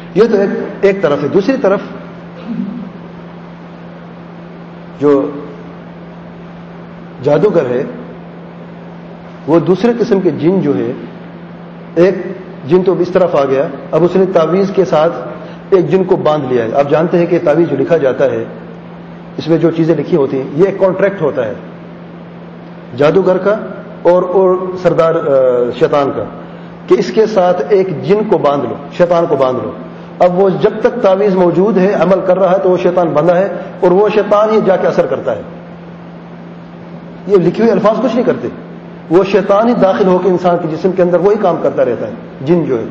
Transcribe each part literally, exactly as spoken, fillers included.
یہ تو ایک, ایک طرف ہے. دوسری طرف جو جادوگر ہے وہ دوسرے قسم کے جن جو ہے, ایک جن تو اس طرف آ گیا, اب اس نے تعویذ کے ساتھ ایک جن کو باندھ لیا ہے. آپ جانتے ہیں کہ تعویذ جو لکھا جاتا ہے اس میں جو چیزیں لکھی ہوتی ہیں یہ ایک کانٹریکٹ ہوتا ہے جادوگر کا اور اور سردار شیطان کا, کہ اس کے ساتھ ایک جن کو باندھ لو, شیطان کو باندھ لو. اب وہ جب تک تعویذ موجود ہے, عمل کر رہا ہے, تو وہ شیطان بندہ ہے, اور وہ شیطان ہی جا کے اثر کرتا ہے. یہ لکھے ہوئے الفاظ کچھ نہیں کرتے, وہ شیطان ہی داخل ہو کے انسان کے جسم کے اندر وہی کام کرتا رہتا ہے, جن جو ہے.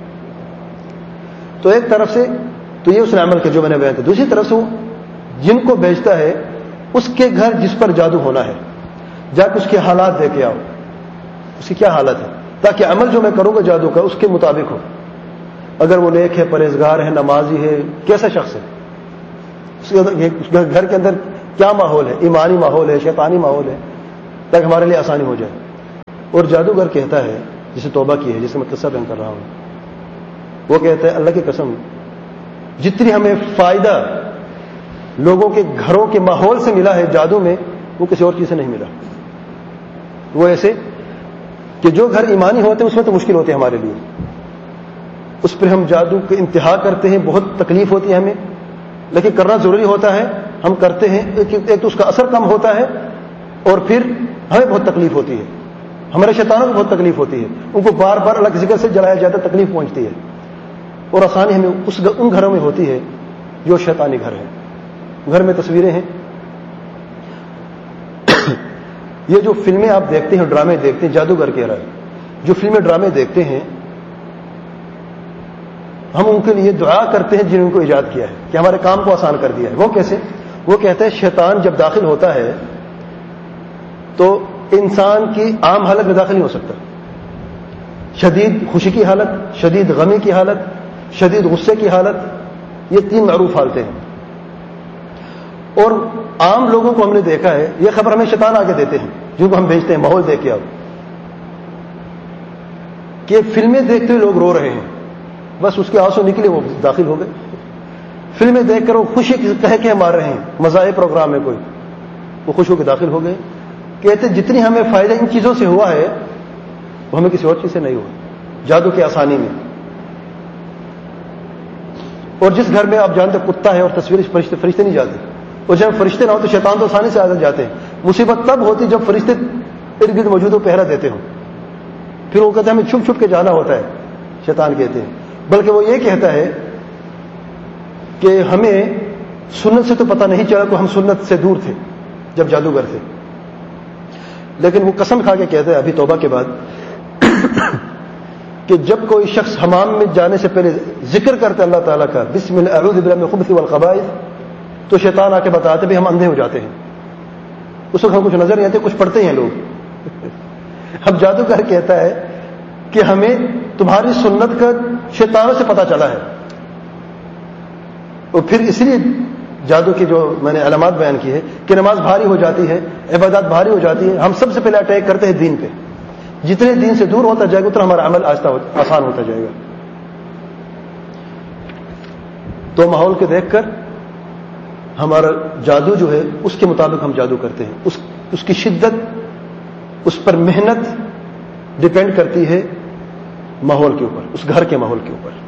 تو ایک طرف سے تو یہ اس نے عمل کیا جو میں نے بیان کیا. دوسری طرف سے وہ جن کو بھیجتا ہے اس کے گھر جس پر جادو ہونا ہے, جا کے اس کے حالات دیکھ کے آؤ, اس کی کیا حالت ہے, تاکہ عمل جو میں کروں گا جادو کا اس کے مطابق ہو. اگر وہ نیک ہے, پرہیزگار ہے, نمازی ہے, کیسا شخص ہے, اس کے گھر کے اندر کیا ماحول ہے, ایمانی ماحول ہے, شیطانی ماحول ہے, تاکہ ہمارے لیے آسانی ہو جائے. اور جادوگر کہتا ہے, جسے توبہ کی ہے, جسے میں قصہ بیان کر رہا ہوں, وہ کہتا ہے اللہ کی قسم جتنی ہمیں فائدہ لوگوں کے گھروں کے ماحول سے ملا ہے جادو میں, وہ کسی اور چیز سے نہیں ملا. وہ ایسے کہ جو گھر ایمانی ہوتے ہیں اس میں تو مشکل ہوتی ہے ہمارے لیے, اس پر ہم جادو کا انتہا کرتے ہیں, بہت تکلیف ہوتی ہے ہمیں, لیکن کرنا ضروری ہوتا ہے, ہم کرتے ہیں. ایک تو اس کا اثر کم ہوتا ہے, اور پھر ہمیں بہت تکلیف ہوتی ہے, ہمارے شیطانوں کو بہت تکلیف ہوتی ہے, ان کو بار بار الگ ذکر سے جلایا جاتا ہے, تکلیف پہنچتی ہے. اور آسانی ہمیں اس ان گھروں میں ہوتی ہے جو شیطانی گھر ہے. گھر میں تصویریں ہیں, یہ جو فلمیں آپ دیکھتے ہیں, ڈرامے دیکھتے ہیں, جادوگر کہہ رہا ہے, جو فلمیں ڈرامے دیکھتے ہیں ہم ان کے لیے دعا کرتے ہیں جنہوں کو ایجاد کیا ہے کہ ہمارے کام کو آسان کر دیا ہے. وہ کیسے؟ وہ کہتے ہیں شیطان جب داخل ہوتا ہے تو انسان کی عام حالت میں داخل نہیں ہو سکتا. شدید خوشی کی حالت, شدید غمی کی حالت, شدید غصے کی حالت, یہ تین معروف حالتیں ہیں. اور عام لوگوں کو ہم نے دیکھا ہے, یہ خبر ہمیں شیطان آگے دیتے ہیں جن کو ہم بھیجتے ہیں ماحول دیکھ کے آؤ, کہ فلمیں دیکھتے ہوئے لوگ رو رہے ہیں, بس اس کے آنسو نکلے وہ داخل ہو گئے. فلمیں دیکھ کر وہ خوشی کہہ کے مار رہے ہیں, مزاح پروگرام میں کوئی, وہ خوش ہو کے داخل ہو گئے. کہتے جتنی ہمیں فائدہ ان چیزوں سے ہوا ہے وہ ہمیں کسی اور چیز سے نہیں ہوا, جادو کی آسانی میں. اور جس گھر میں آپ جانتے کتا ہے اور تصویر فرشتے فرشتے نہیں جاتے, اور جب فرشتے نہ ہو تو شیطان تو آسانی سے آ جاتے ہیں. مصیبت تب ہوتی جب فرشتے ارد گرد موجود ہو, پہرا دیتے ہوں, پھر وہ کہتے ہیں ہمیں چھپ چھپ کے جانا ہوتا ہے, شیطان کہتے ہیں. بلکہ وہ یہ کہتا ہے کہ ہمیں سنت سے تو پتہ نہیں چلا, تو ہم سنت سے دور تھے جب جادوگر تھے. لیکن وہ قسم کھا کے کہتا ہے ابھی توبہ کے بعد کہ جب کوئی شخص حمام میں جانے سے پہلے ذکر کرتا ہے اللہ تعالیٰ کا, بسم اللہ اعوذ باللہ من الخبث والخبائث, تو شیطان آ کے بتاتے بھی ہم اندھے ہو جاتے ہیں. اس وقت ہم کچھ نظر نہیں آتے, کچھ پڑھتے ہیں لوگ. اب جادوگر کہتا ہے کہ ہمیں تمہاری سنت کا شیطانوں سے پتہ چلا ہے, اور پھر اس لیے جادو کی جو میں نے علامات بیان کی ہے کہ نماز بھاری ہو جاتی ہے, عبادات بھاری ہو جاتی ہے. ہم سب سے پہلے اٹیک کرتے ہیں دین پہ, جتنے دین سے دور ہوتا جائے گا اتنا ہمارا عمل آہستہ آسان ہوتا جائے گا. تو ماحول کو دیکھ کر ہمارا جادو جو ہے اس کے مطابق ہم جادو کرتے ہیں. اس اس کی شدت, اس پر محنت ڈپینڈ کرتی ہے ماحول کے اوپر, اس گھر کے ماحول کے اوپر.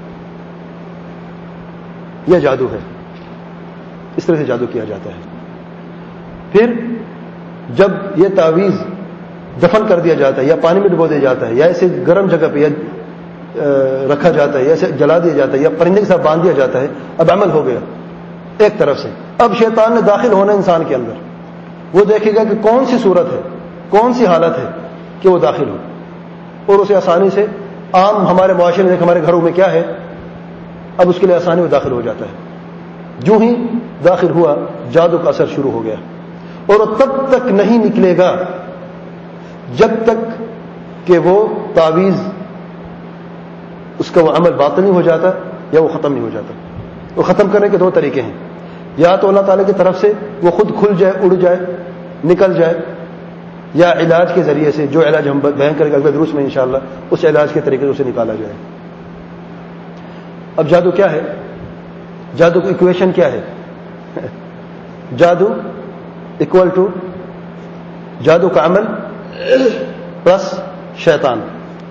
یہ جادو ہے, اس طرح سے جادو کیا جاتا ہے. پھر جب یہ تعویذ دفن کر دیا جاتا ہے یا پانی میں ڈبو دیا جاتا ہے یا ایسے گرم جگہ پہ یا رکھا جاتا ہے یا ایسے جلا دیا جاتا ہے یا پرندے کے ساتھ باندھ دیا جاتا ہے, اب عمل ہو گیا ایک طرف سے. اب شیطان نے داخل ہونا انسان کے اندر, وہ دیکھے گا کہ کون سی صورت ہے, کون سی حالت ہے کہ وہ داخل ہو, اور اسے آسانی سے عام ہمارے معاشرے میں ہمارے گھروں میں کیا ہے, اب اس کے لیے آسانی میں داخل ہو جاتا ہے. جو ہی داخل ہوا جادو کا اثر شروع ہو گیا, اور وہ تب تک نہیں نکلے گا جب تک کہ وہ تعویذ اس کا وہ عمل باطل نہیں ہو جاتا یا وہ ختم نہیں ہو جاتا. وہ ختم کرنے کے دو طریقے ہیں, یا تو اللہ تعالیٰ کی طرف سے وہ خود کھل جائے, اڑ جائے, نکل جائے, یا علاج کے ذریعے سے, جو علاج ہم بیان کریں گے اگلے دروس میں انشاءاللہ, اس علاج کے طریقے سے اسے نکالا جائے. اب جادو کیا ہے؟ جادو کی ایکویشن کیا ہے؟ جادو اکول ٹو جادو کا عمل پلس شیطان.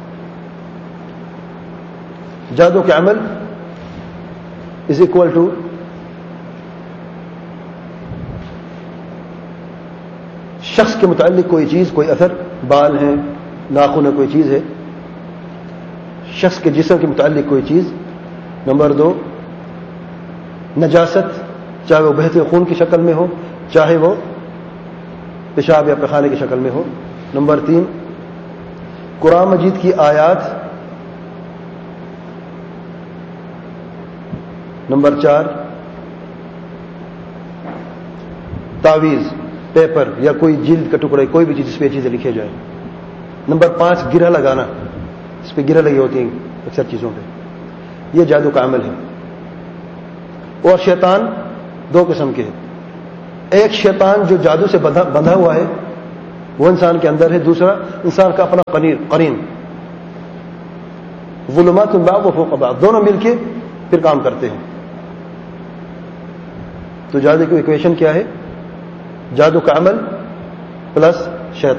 جادو کے عمل از اکول ٹو شخص کے متعلق کوئی چیز، کوئی اثر، بال ہیں، ناخن ہے، کوئی چیز ہے، شخص کے جسم کے متعلق کوئی چیز. نمبر دو نجاست، چاہے وہ بہتے خون کی شکل میں ہو، چاہے وہ پیشاب یا پخانے کی شکل میں ہو. نمبر تین قرآن مجید کی آیات. نمبر چار تعویذ، پیپر یا کوئی جلد کا ٹکڑا، کوئی بھی چیز جس پہ یہ چیزیں لکھے جائیں. نمبر پانچ گرہ لگانا، اس پہ گرہ لگی ہوتی ہیں اکثر چیزوں پہ. یہ جادو کا عمل ہے. اور شیطان دو قسم کے ہیں. ایک شیطان جو جادو سے بندھا ہوا ہے وہ انسان کے اندر ہے. دوسرا انسان کا اپنا قرین. ظلمات بعض و فوق بعض، دونوں مل کے پھر کام کرتے ہیں. تو جادو کی ایکویشن کیا ہے؟ جادو کا عمل پلس شیطان.